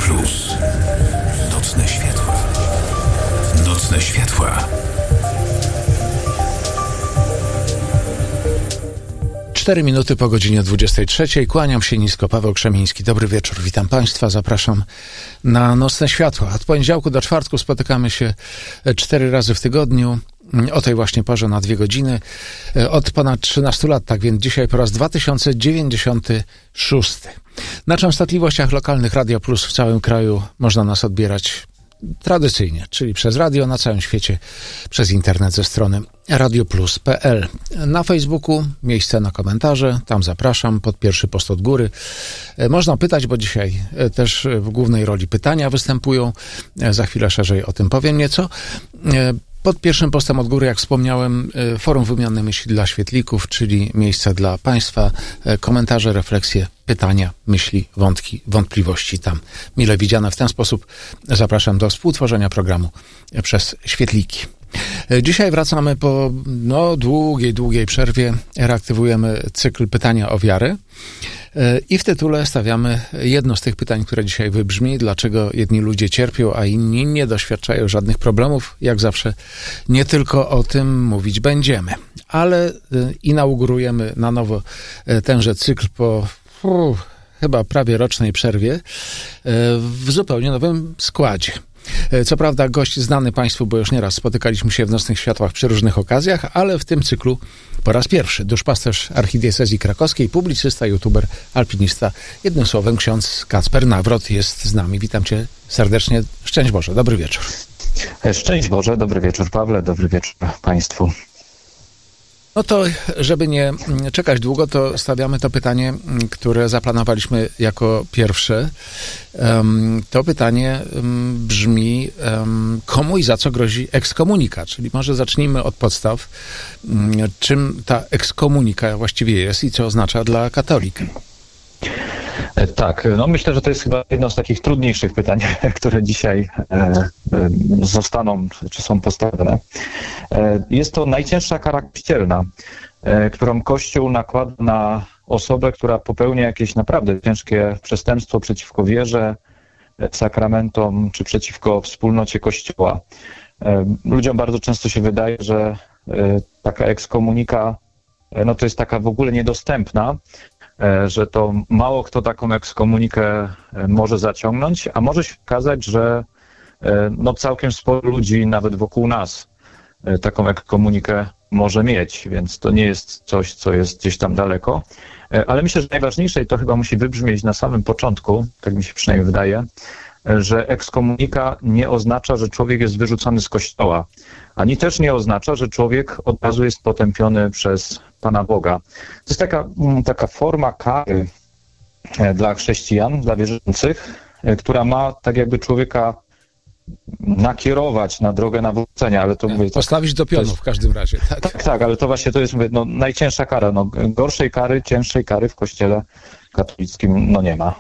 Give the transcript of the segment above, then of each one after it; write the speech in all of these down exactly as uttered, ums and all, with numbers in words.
Plus. Nocne światła. Nocne światła. Cztery minuty po godzinie dwudziestej trzeciej. Kłaniam się nisko, Paweł Krzemiński. Dobry wieczór, witam Państwa, zapraszam na Nocne Światła. Od poniedziałku do czwartku spotykamy się cztery razy w tygodniu, o tej właśnie porze na dwie godziny, od ponad trzynastu lat, tak więc dzisiaj po raz dwa tysiące dziewięćdziesiąty szósty. Na częstotliwościach lokalnych Radia Plus w całym kraju można nas odbierać tradycyjnie, czyli przez radio na całym świecie, przez internet ze strony radioplus kropka pe el. Na Facebooku miejsce na komentarze, tam zapraszam, pod pierwszy post od góry. Można pytać, bo dzisiaj też w głównej roli pytania występują. Za chwilę szerzej o tym powiem nieco. Pod pierwszym postem od góry, jak wspomniałem, forum wymiany myśli dla świetlików, czyli miejsce dla Państwa, komentarze, refleksje, pytania, myśli, wątki, wątpliwości tam mile widziane. W ten sposób zapraszam do współtworzenia programu przez świetliki. Dzisiaj wracamy po no, długiej, długiej przerwie. Reaktywujemy cykl pytania o wiarę i w tytule stawiamy jedno z tych pytań, które dzisiaj wybrzmi. Dlaczego jedni ludzie cierpią, a inni nie doświadczają żadnych problemów? Jak zawsze nie tylko o tym mówić będziemy, ale inaugurujemy na nowo tenże cykl po uf, chyba prawie rocznej przerwie w zupełnie nowym składzie. Co prawda gość znany Państwu, bo już nieraz spotykaliśmy się w Nocnych Światłach przy różnych okazjach, ale w tym cyklu po raz pierwszy duszpasterz archidiecezji krakowskiej, publicysta, youtuber, alpinista. Jednym słowem ksiądz Kacper Nawrot jest z nami. Witam Cię serdecznie. Szczęść Boże, dobry wieczór. Szczęść Boże, dobry wieczór Pawle, dobry wieczór Państwu. No to, żeby nie czekać długo, to stawiamy to pytanie, które zaplanowaliśmy jako pierwsze. To pytanie brzmi, komu i za co grozi ekskomunika? Czyli może zacznijmy od podstaw. Czym ta ekskomunika właściwie jest i co oznacza dla katolika? Tak, no myślę, że to jest chyba jedno z takich trudniejszych pytań, które dzisiaj e, zostaną, czy są postawione. E, jest to najcięższa kara kościelna, e, którą Kościół nakłada na osobę, która popełnia jakieś naprawdę ciężkie przestępstwo przeciwko wierze, sakramentom, czy przeciwko wspólnocie Kościoła. E, ludziom bardzo często się wydaje, że e, taka ekskomunika, e, no to jest taka w ogóle niedostępna, że to mało kto taką ekskomunikę może zaciągnąć, a może się okazać, że no całkiem sporo ludzi, nawet wokół nas, taką ekskomunikę może mieć, więc to nie jest coś, co jest gdzieś tam daleko. Ale myślę, że najważniejsze, i to chyba musi wybrzmieć na samym początku, tak mi się przynajmniej wydaje, że ekskomunika nie oznacza, że człowiek jest wyrzucony z kościoła, ani też nie oznacza, że człowiek od razu jest potępiony przez Pana Boga. To jest taka, taka forma kary dla chrześcijan, dla wierzących, która ma tak jakby człowieka nakierować na drogę nawrócenia, ale to mówię... Postawić do pionu w każdym razie. Tak, tak, tak, ale to właśnie to jest mówię, no, najcięższa kara. No, gorszej kary, cięższej kary w Kościele katolickim no nie ma.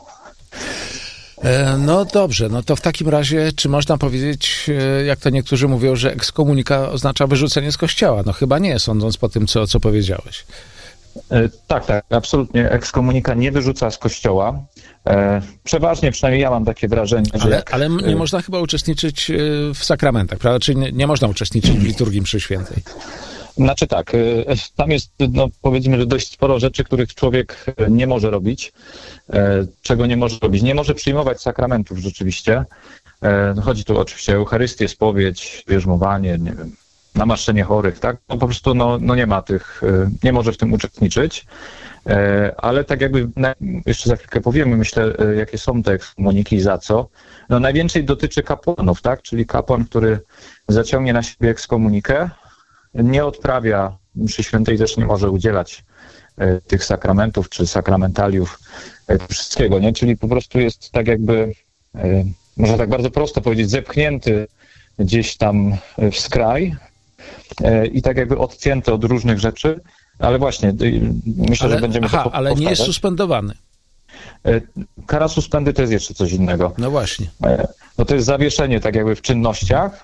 No dobrze, no to w takim razie, czy można powiedzieć, jak to niektórzy mówią, że ekskomunika oznacza wyrzucenie z kościoła? No chyba nie, sądząc po tym, co, co powiedziałeś. Tak, tak, absolutnie. Ekskomunika nie wyrzuca z kościoła. Przeważnie, przynajmniej ja mam takie wrażenie, że... Ale, jak... ale nie można chyba uczestniczyć w sakramentach, prawda? Czyli nie, nie można uczestniczyć w liturgii mszy świętej. Znaczy tak, tam jest, no powiedzmy, że dość sporo rzeczy, których człowiek nie może robić. Czego nie może robić? Nie może przyjmować sakramentów rzeczywiście. Chodzi tu oczywiście o Eucharystię, spowiedź, bierzmowanie, nie wiem, namaszczenie chorych, tak? No po prostu no, no nie ma tych, nie może w tym uczestniczyć. Ale tak jakby, jeszcze za chwilkę powiemy, myślę, jakie są te ekskomuniki i za co. No najwięcej dotyczy kapłanów, tak? Czyli kapłan, który zaciągnie na siebie ekskomunikę, nie odprawia mszy świętej, też nie może udzielać e, tych sakramentów czy sakramentaliów, e, wszystkiego, nie? Czyli po prostu jest tak jakby, e, można tak bardzo prosto powiedzieć, zepchnięty gdzieś tam w skraj e, i tak jakby odcięty od różnych rzeczy, ale właśnie, e, myślę, ale, że będziemy aha, to ale nie jest suspendowany. E, kara suspendy to jest jeszcze coś innego. No właśnie. E, no to jest zawieszenie tak jakby w czynnościach,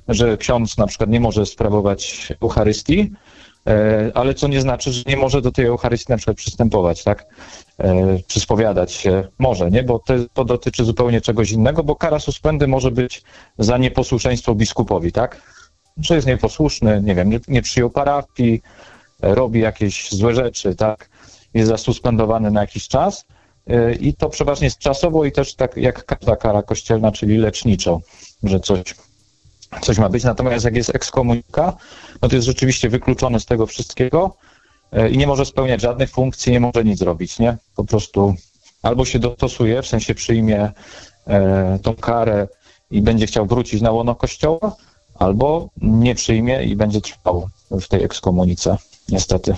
że ksiądz na przykład nie może sprawować Eucharystii, ale co nie znaczy, że nie może do tej Eucharystii na przykład przystępować, tak? Czy spowiadać się może, nie? Bo to, to dotyczy zupełnie czegoś innego, bo kara suspendy może być za nieposłuszeństwo biskupowi, tak? Że jest nieposłuszny, nie wiem, nie, nie przyjął parafii, robi jakieś złe rzeczy, tak? Jest zasuspendowany na jakiś czas i to przeważnie jest czasowo i też tak jak każda kara kościelna, czyli leczniczo, że coś, coś ma być. Natomiast jak jest ekskomunika, no to jest rzeczywiście wykluczony z tego wszystkiego i nie może spełniać żadnych funkcji, nie może nic robić, nie? Po prostu albo się dostosuje, w sensie przyjmie e, tą karę i będzie chciał wrócić na łono Kościoła, albo nie przyjmie i będzie trwał w tej ekskomunice, niestety.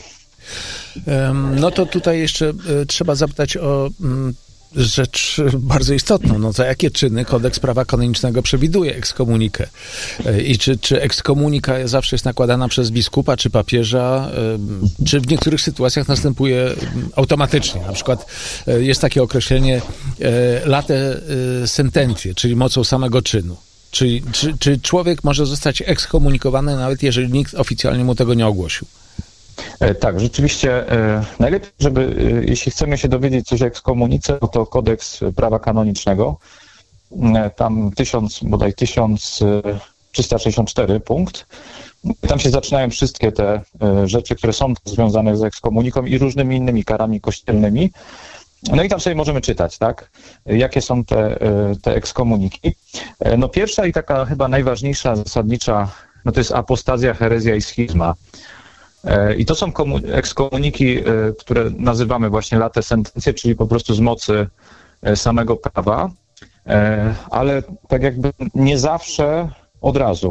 No to tutaj jeszcze trzeba zapytać o rzecz bardzo istotną. No za jakie czyny kodeks prawa kanonicznego przewiduje ekskomunikę? I czy, czy ekskomunika zawsze jest nakładana przez biskupa, czy papieża, czy w niektórych sytuacjach następuje automatycznie? Na przykład jest takie określenie late sentencje, czyli mocą samego czynu. Czyli czy, czy człowiek może zostać ekskomunikowany, nawet jeżeli nikt oficjalnie mu tego nie ogłosił? Tak, rzeczywiście e, najlepiej, żeby, e, jeśli chcemy się dowiedzieć coś o ekskomunice, to kodeks prawa kanonicznego, e, tam tysiąc, bodaj tysiąc trzysta sześćdziesiąt cztery punkt, tam się zaczynają wszystkie te e, rzeczy, które są związane z ekskomuniką i różnymi innymi karami kościelnymi. No i tam sobie możemy czytać, tak, jakie są te, e, te ekskomuniki. E, no pierwsza i taka chyba najważniejsza, zasadnicza, no to jest apostazja, herezja i schizma. I to są ekskomuniki, które nazywamy właśnie late sentencje, czyli po prostu z mocy samego prawa, ale tak jakby nie zawsze od razu.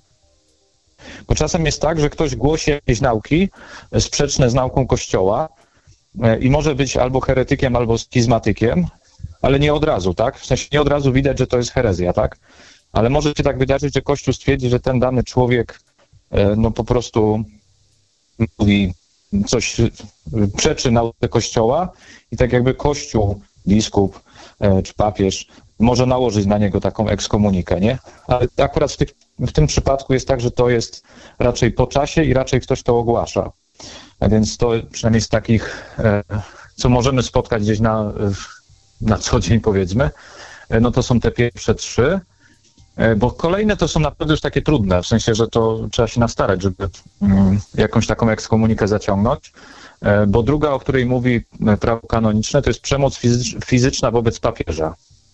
Bo czasem jest tak, że ktoś głosi jakieś nauki sprzeczne z nauką Kościoła i może być albo heretykiem, albo schizmatykiem, ale nie od razu, tak? W sensie nie od razu widać, że to jest herezja, tak? Ale może się tak wydarzyć, że Kościół stwierdzi, że ten dany człowiek no po prostu mówi coś, przeczy nauce Kościoła i tak jakby Kościół, biskup e, czy papież może nałożyć na niego taką ekskomunikę, nie? Ale akurat w, tych, w tym przypadku jest tak, że to jest raczej po czasie i raczej ktoś to ogłasza. A więc to przynajmniej z takich, e, co możemy spotkać gdzieś na, na co dzień, powiedzmy, e, no to są te pierwsze trzy. Bo kolejne to są naprawdę już takie trudne, w sensie, że to trzeba się nastarać, żeby mm, jakąś taką ekskomunikę zaciągnąć. Bo druga, o której mówi prawo kanoniczne, to jest przemoc fizycz- fizyczna wobec papieża.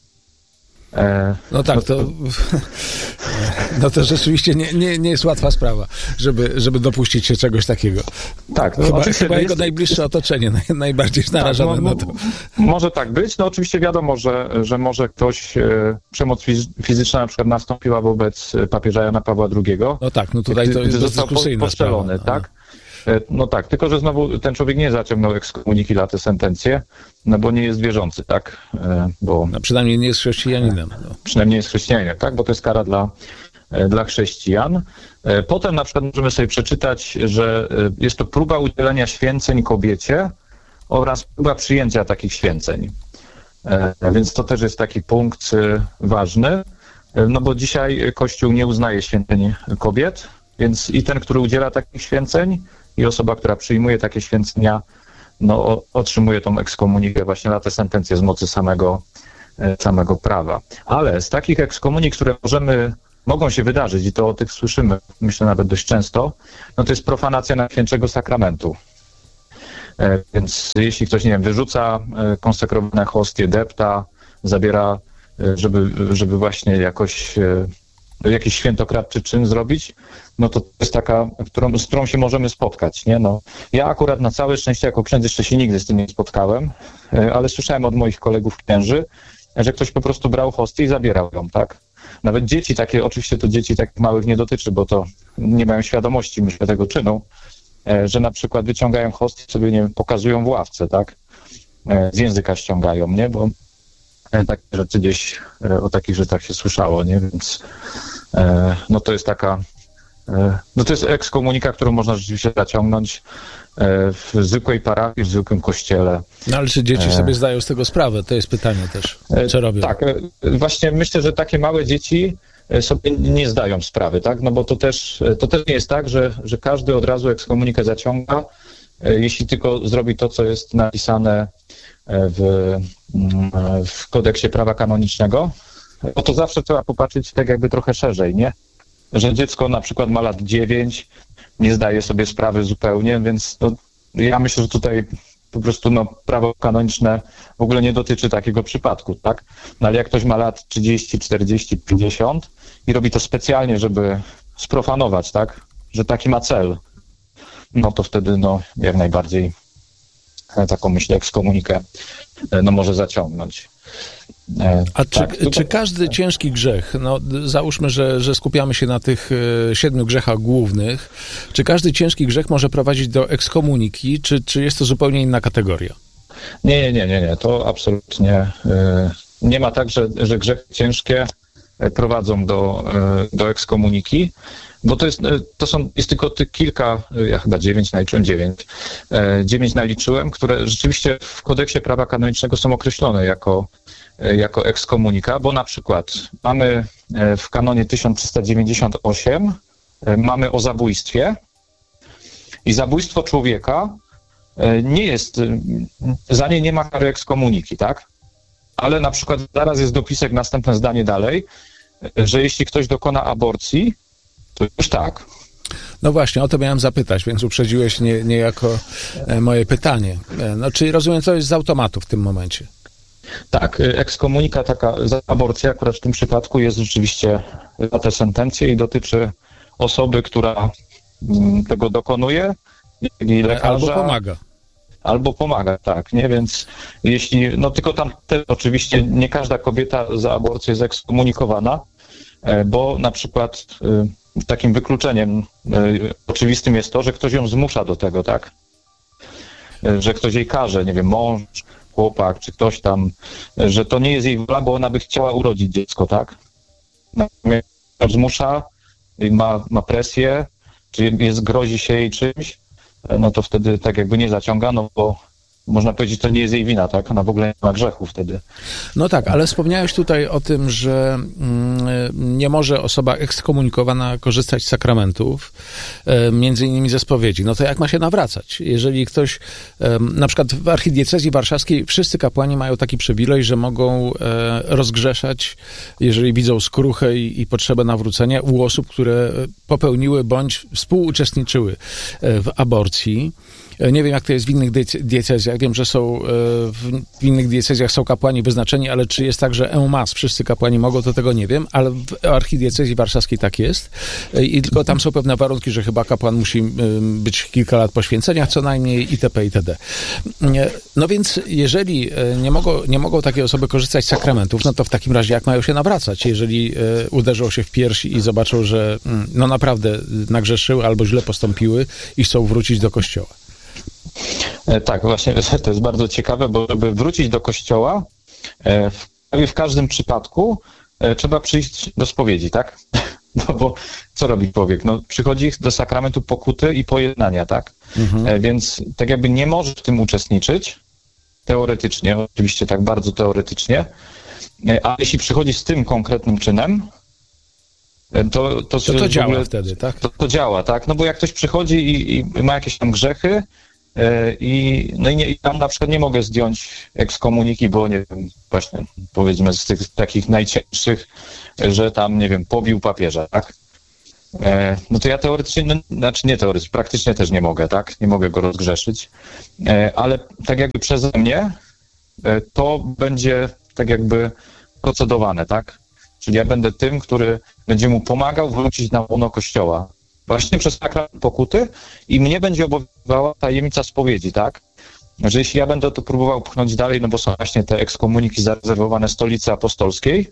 No tak, to, no to rzeczywiście nie, nie, nie jest łatwa sprawa, żeby, żeby dopuścić się czegoś takiego. Tak. No chyba chyba jego jest, najbliższe jest, otoczenie naj, najbardziej jest narażone tak, no, na to. Może tak być. No oczywiście wiadomo, że, że może ktoś, e, przemoc fizyczna na przykład nastąpiła wobec papieża Jana Pawła drugiego. No tak, no tutaj to jest dyskusyjna sprawa. Tak? No tak, tylko że znowu ten człowiek nie zaciągnął ekskomuniki late sentencje, no bo nie jest wierzący, tak? Bo no przynajmniej nie jest chrześcijaninem. No. Przynajmniej jest chrześcijaninem, tak? Bo to jest kara dla, dla chrześcijan. Potem na przykład możemy sobie przeczytać, że jest to próba udzielenia święceń kobiecie oraz próba przyjęcia takich święceń. Więc to też jest taki punkt ważny, no bo dzisiaj Kościół nie uznaje święceń kobiet, więc i ten, który udziela takich święceń, i osoba, która przyjmuje takie święcenia, no, otrzymuje tą ekskomunikę, właśnie late sentencje z mocy samego, samego prawa. Ale z takich ekskomunik, które możemy, mogą się wydarzyć, i to o tych słyszymy, myślę nawet dość często, no to jest profanacja Najświętszego Sakramentu. Więc jeśli ktoś, nie wiem, wyrzuca konsekrowane hostie, depta, zabiera, żeby, żeby właśnie jakoś jakiś świętokradczy czyn zrobić, no to jest taka, którą, z którą się możemy spotkać, nie? No, ja akurat na całe szczęście jako ksiądz jeszcze się nigdy z tym nie spotkałem, ale słyszałem od moich kolegów księży, że ktoś po prostu brał hostię i zabierał ją, tak? Nawet dzieci takie, oczywiście to dzieci takich małych nie dotyczy, bo to nie mają świadomości, myślę, tego czynu, że na przykład wyciągają hostię, sobie, nie wiem, pokazują w ławce, tak? Z języka ściągają, nie? Bo takie rzeczy gdzieś, o takich rzeczach się słyszało, nie? Więc no to jest taka, no to jest ekskomunika, którą można rzeczywiście zaciągnąć w zwykłej parafii, w zwykłym kościele. No ale czy dzieci sobie zdają z tego sprawę? To jest pytanie też, co robią? Tak, właśnie myślę, że takie małe dzieci sobie nie zdają sprawy, tak? No bo to też, to też nie jest tak, że, że każdy od razu ekskomunikę zaciąga, jeśli tylko zrobi to, co jest napisane w, w kodeksie prawa kanonicznego, no to zawsze trzeba popatrzeć tak jakby trochę szerzej, nie? Że dziecko na przykład ma lat dziewięć, nie zdaje sobie sprawy zupełnie, więc no, ja myślę, że tutaj po prostu no, prawo kanoniczne w ogóle nie dotyczy takiego przypadku, tak? No ale jak ktoś ma lat trzydzieści, czterdzieści, pięćdziesiąt i robi to specjalnie, żeby sprofanować, tak? Że taki ma cel, no to wtedy no jak najbardziej taką, myślę, ekskomunikę no może zaciągnąć. A czy, tak, czy każdy ciężki grzech, no załóżmy, że, że skupiamy się na tych e, siedmiu grzechach głównych, czy każdy ciężki grzech może prowadzić do ekskomuniki, czy, czy jest to zupełnie inna kategoria? Nie, nie, nie, nie, to absolutnie y, nie ma tak, że, że grzechy ciężkie prowadzą do, y, do ekskomuniki, bo to jest, to są, jest tylko tych kilka, ja chyba dziewięć naliczyłem, dziewięć, y, dziewięć naliczyłem, które rzeczywiście w kodeksie prawa kanonicznego są określone jako jako ekskomunika, bo na przykład mamy w kanonie tysiąc trzysta dziewięćdziesiąt osiem, mamy o zabójstwie i zabójstwo człowieka nie jest, za nie nie ma kary ekskomuniki, tak? Ale na przykład zaraz jest dopisek, następne zdanie dalej, że jeśli ktoś dokona aborcji, to już tak. No właśnie, o to miałem zapytać, więc uprzedziłeś nie, niejako moje pytanie. No, czyli rozumiem, co jest z automatu w tym momencie? Tak, ekskomunika taka za aborcję akurat w tym przypadku jest rzeczywiście za tę sentencję i dotyczy osoby, która tego dokonuje i lekarza. Albo pomaga. Albo pomaga, tak, nie? Więc jeśli, no tylko tam te, oczywiście nie każda kobieta za aborcję jest ekskomunikowana, bo na przykład takim wykluczeniem oczywistym jest to, że ktoś ją zmusza do tego, tak? Że ktoś jej każe, nie wiem, mąż, chłopak, czy ktoś tam, że to nie jest jej wola, bo ona by chciała urodzić dziecko, tak? Natomiast zmusza, ma, ma presję, czy jest, grozi się jej czymś, no to wtedy tak jakby nie zaciągano, bo można powiedzieć, to nie jest jej wina, tak? Ona w ogóle nie ma grzechu wtedy. No tak, ale wspomniałeś tutaj o tym, że mm, nie może osoba ekskomunikowana korzystać z sakramentów, e, między innymi ze spowiedzi. No to jak ma się nawracać? Jeżeli ktoś, e, na przykład w archidiecezji warszawskiej wszyscy kapłani mają taki przywilej, że mogą e, rozgrzeszać, jeżeli widzą skruchę i, i potrzebę nawrócenia u osób, które popełniły bądź współuczestniczyły w aborcji. Nie wiem, jak to jest w innych diecezjach. Wiem, że są w innych diecezjach są kapłani wyznaczeni, ale czy jest tak, że en masse wszyscy kapłani mogą, to tego nie wiem, ale w archidiecezji warszawskiej tak jest. I tylko tam są pewne warunki, że chyba kapłan musi być kilka lat poświęcenia co najmniej itp. itd. No więc jeżeli nie mogą, nie mogą takie osoby korzystać z sakramentów, no to w takim razie jak mają się nawracać? Jeżeli uderzą się w pierś i zobaczą, że no naprawdę nagrzeszyły albo źle postąpiły i chcą wrócić do kościoła. Tak, właśnie to jest bardzo ciekawe, bo żeby wrócić do kościoła, w, w każdym przypadku trzeba przyjść do spowiedzi, tak? No bo co robi człowiek? No przychodzi do sakramentu pokuty i pojednania, tak? Mhm. Więc tak jakby nie może w tym uczestniczyć, teoretycznie, oczywiście tak bardzo teoretycznie, a jeśli przychodzi z tym konkretnym czynem, to to, to, to działa ogóle, wtedy, tak? To, to działa, tak? No bo jak ktoś przychodzi i, i ma jakieś tam grzechy, I, no i, nie, i tam na przykład nie mogę zdjąć ekskomuniki, bo nie wiem, właśnie powiedzmy z tych takich najcięższych, że tam, nie wiem, pobił papieża, tak? E, no to ja teoretycznie, no, znaczy nie teoretycznie, praktycznie też nie mogę, tak? Nie mogę go rozgrzeszyć, e, ale tak jakby przeze mnie e, to będzie tak jakby procedowane, tak? Czyli ja będę tym, który będzie mu pomagał wrócić na łono Kościoła. Właśnie przez sakrament pokuty i mnie będzie obowiązywała tajemnica spowiedzi, tak? Że jeśli ja będę to próbował pchnąć dalej, no bo są właśnie te ekskomuniki zarezerwowane Stolicy Apostolskiej,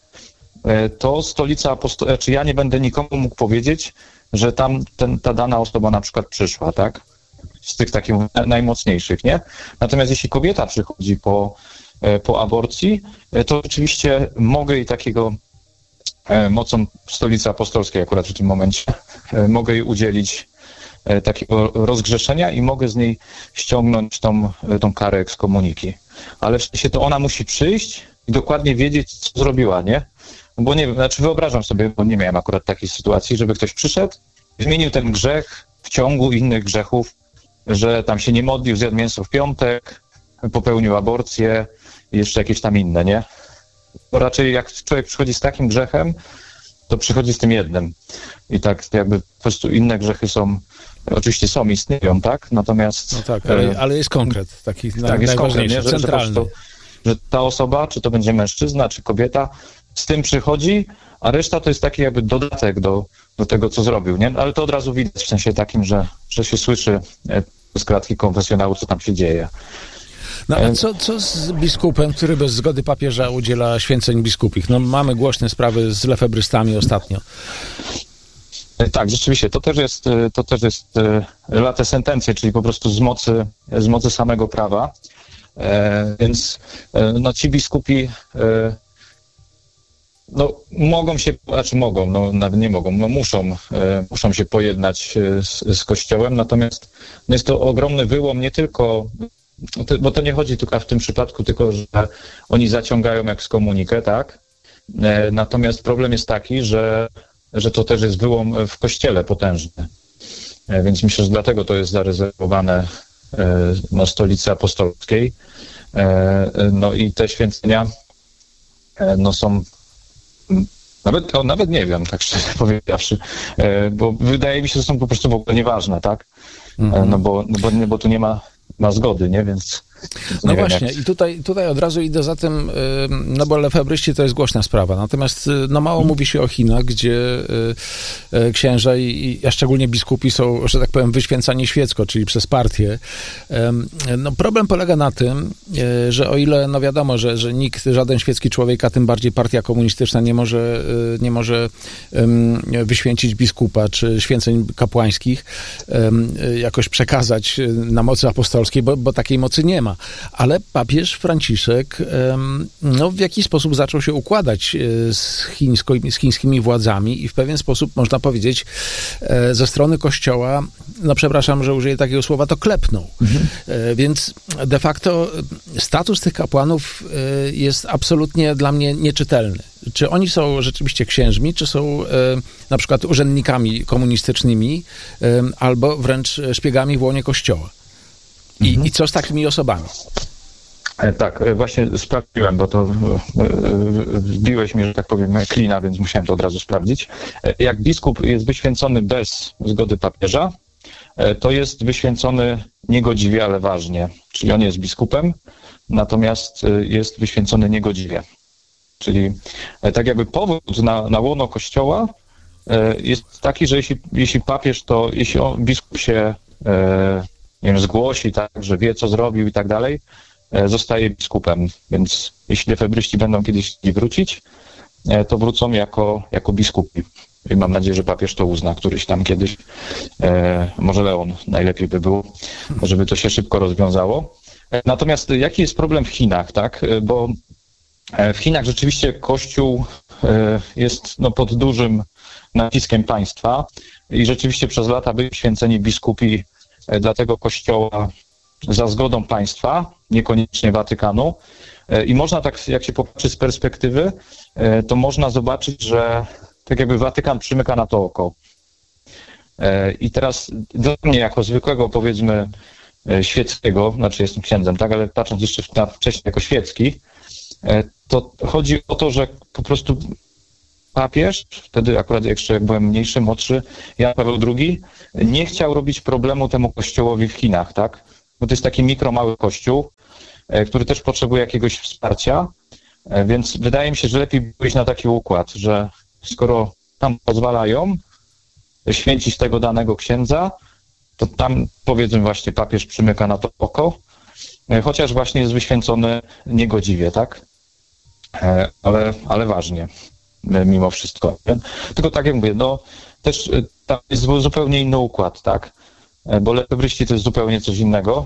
to Stolica Apostolska, czy ja nie będę nikomu mógł powiedzieć, że tam ten, ta dana osoba na przykład przyszła, tak? Z tych takich najmocniejszych, nie? Natomiast jeśli kobieta przychodzi po, po aborcji, to oczywiście mogę jej takiego mocą Stolicy Apostolskiej akurat w tym momencie, mogę jej udzielić takiego rozgrzeszenia i mogę z niej ściągnąć tą, tą karę ekskomuniki. Ale w sensie to ona musi przyjść i dokładnie wiedzieć, co zrobiła, nie? Bo nie wiem, znaczy wyobrażam sobie, bo nie miałem akurat takiej sytuacji, żeby ktoś przyszedł, wymienił ten grzech w ciągu innych grzechów, że tam się nie modlił, zjadł mięso w piątek, popełnił aborcję i jeszcze jakieś tam inne, nie? Bo raczej jak człowiek przychodzi z takim grzechem, to przychodzi z tym jednym. I tak jakby po prostu inne grzechy są, oczywiście są, istnieją, tak? Natomiast... No tak, ale, ale jest konkret, taki tak, naj, jest najważniejszy, konkret, nie? Że, centralny. Że, że ta osoba, czy to będzie mężczyzna, czy kobieta, z tym przychodzi, a reszta to jest taki jakby dodatek do, do tego, co zrobił, nie? Ale to od razu widać w sensie takim, że, że się słyszy z kratki konfesjonału, co tam się dzieje. No a co, co z biskupem, który bez zgody papieża udziela święceń biskupich? No mamy głośne sprawy z lefebrystami ostatnio. Tak, rzeczywiście, to też jest, to też jest late sentencje, czyli po prostu z mocy, z mocy samego prawa. E, więc no, ci biskupi e, no, mogą się, znaczy mogą, no nawet nie mogą, no muszą, e, muszą się pojednać z, z Kościołem, natomiast no, jest to ogromny wyłom nie tylko, bo to nie chodzi tylko w tym przypadku tylko, że oni zaciągają jak z komunikę, tak? E, natomiast problem jest taki, że że to też jest wyłom w Kościele potężny. Więc myślę, że dlatego to jest zarezerwowane na Stolicy Apostolskiej. No i te święcenia no są, nawet, no, nawet nie wiem, tak szczerze powiedziawszy, bo wydaje mi się, że są po prostu w ogóle nieważne, tak? Mhm. No, bo, no bo, bo tu nie ma, ma zgody, nie? Więc no właśnie, jak... i tutaj, tutaj od razu idę za tym, no bo lefebryści to jest głośna sprawa, natomiast no mało mówi się o Chinach, gdzie księża i a szczególnie biskupi są, że tak powiem, wyświęcani świecko, czyli przez partię. No problem polega na tym, że o ile, no wiadomo, że, że nikt, żaden świecki człowiek, a tym bardziej partia komunistyczna nie może, nie może wyświęcić biskupa, czy święceń kapłańskich, jakoś przekazać na mocy apostolskiej, bo, bo takiej mocy nie ma. Ale papież Franciszek no, w jakiś sposób zaczął się układać z, chińsko, z chińskimi władzami i w pewien sposób, można powiedzieć, ze strony Kościoła, no przepraszam, że użyję takiego słowa, to klepnął. Mhm. Więc de facto status tych kapłanów jest absolutnie dla mnie nieczytelny. Czy oni są rzeczywiście księżmi, czy są na przykład urzędnikami komunistycznymi, albo wręcz szpiegami w łonie Kościoła. I, mhm. I co z takimi osobami? Tak, właśnie sprawdziłem, bo to wbiłeś mi, że tak powiem, klina, więc musiałem to od razu sprawdzić. Jak biskup jest wyświęcony bez zgody papieża, to jest wyświęcony niegodziwie, ale ważnie. Czyli on jest biskupem, natomiast jest wyświęcony niegodziwie. Czyli tak jakby powód na, na łono Kościoła jest taki, że jeśli, jeśli papież, to jeśli on, biskup się nie wiem, zgłosi, tak, że wie, co zrobił i tak dalej, zostaje biskupem. Więc jeśli lefebryści będą kiedyś wrócić, to wrócą jako, jako biskupi. I mam nadzieję, że papież to uzna któryś tam kiedyś. E, może Leon najlepiej by było, żeby to się szybko rozwiązało. Natomiast jaki jest problem w Chinach, tak? Bo w Chinach rzeczywiście Kościół jest no, pod dużym naciskiem państwa i rzeczywiście przez lata byli święceni biskupi dla tego Kościoła za zgodą państwa, niekoniecznie Watykanu. I można tak, jak się popatrzy z perspektywy, to można zobaczyć, że tak jakby Watykan przymyka na to oko. I teraz dla mnie, jako zwykłego, powiedzmy, świeckiego, znaczy jestem księdzem, tak, ale patrząc jeszcze na wcześniej jako świecki, to chodzi o to, że po prostu papież, wtedy akurat jeszcze jak byłem mniejszy, młodszy, Jan Paweł drugi, nie chciał robić problemu temu kościołowi w Chinach, tak? Bo to jest taki mikro, mały kościół, który też potrzebuje jakiegoś wsparcia, więc wydaje mi się, że lepiej pójść na taki układ, że skoro tam pozwalają święcić tego danego księdza, to tam, powiedzmy, właśnie papież przymyka na to oko, chociaż właśnie jest wyświęcony niegodziwie, tak? Ale, ale ważnie, mimo wszystko. Tylko tak jak mówię, no też tam jest zupełnie inny układ, tak? Bo lefebryści to jest zupełnie coś innego.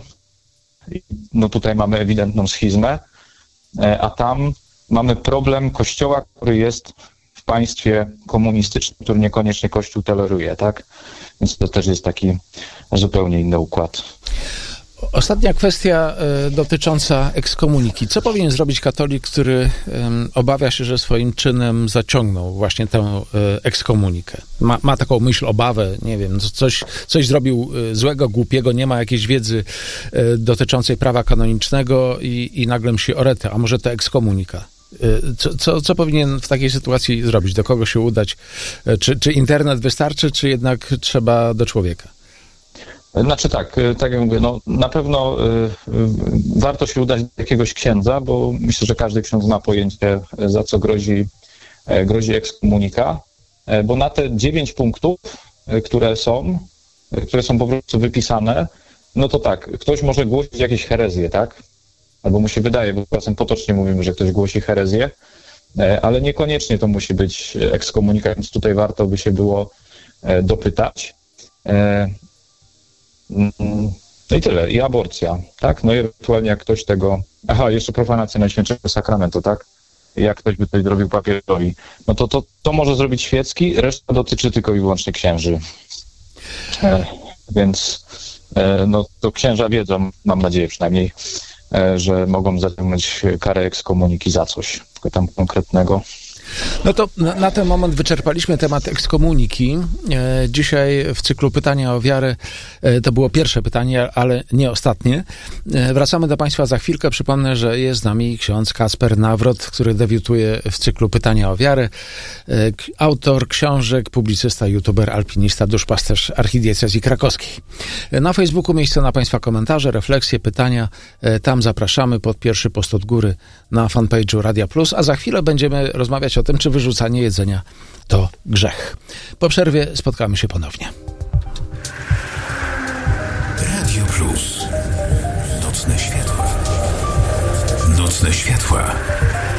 No tutaj mamy ewidentną schizmę, a tam mamy problem kościoła, który jest w państwie komunistycznym, który niekoniecznie Kościół toleruje, tak? Więc to też jest taki zupełnie inny układ. Ostatnia kwestia y, dotycząca ekskomuniki. Co powinien zrobić katolik, który y, obawia się, że swoim czynem zaciągnął właśnie tę y, ekskomunikę? Ma, ma taką myśl, obawę, nie wiem, coś, coś zrobił y, złego, głupiego, nie ma jakiejś wiedzy y, dotyczącej prawa kanonicznego i, i nagle myśli o retę, a może to ekskomunika? Y, co, co, co powinien w takiej sytuacji zrobić? Do kogo się udać? Y, czy, czy internet wystarczy, czy jednak trzeba do człowieka? Znaczy tak, tak jak mówię, no na pewno y, y, warto się udać do jakiegoś księdza, bo myślę, że każdy ksiądz ma pojęcie, za co grozi, grozi ekskomunika, bo na te dziewięć punktów, które są, które są po prostu wypisane, no to tak, ktoś może głosić jakieś herezje, tak? Albo mu się wydaje, bo czasem potocznie mówimy, że ktoś głosi herezję, ale niekoniecznie to musi być ekskomunika, więc tutaj warto by się było dopytać. No i tyle. I aborcja, tak? No i ewentualnie jak ktoś tego... Aha, jeszcze profanacja Najświętszego Sakramentu, tak? Jak ktoś by coś zrobił papierowi, no to, to to może zrobić świecki, reszta dotyczy tylko i wyłącznie księży. E, więc e, no to księża wiedzą, mam nadzieję przynajmniej, e, że mogą zaciągnąć karę ekskomuniki za coś tam konkretnego. No to na, na ten moment wyczerpaliśmy temat ekskomuniki. E, dzisiaj w cyklu Pytania o wiarę e, to było pierwsze pytanie, ale nie ostatnie. E, wracamy do Państwa za chwilkę. Przypomnę, że jest z nami ksiądz Kacper Nawrot, który debiutuje w cyklu Pytania o wiarę. E, autor książek, publicysta, youtuber, alpinista, duszpasterz archidiecezji krakowskiej. E, na Facebooku miejsce na Państwa komentarze, refleksje, pytania. E, tam zapraszamy pod pierwszy post od góry na fanpage'u Radia Plus, a za chwilę będziemy rozmawiać o tym, czy wyrzucanie jedzenia to grzech. Po przerwie spotkamy się ponownie. Radio Plus. Nocne światła. Nocne światła.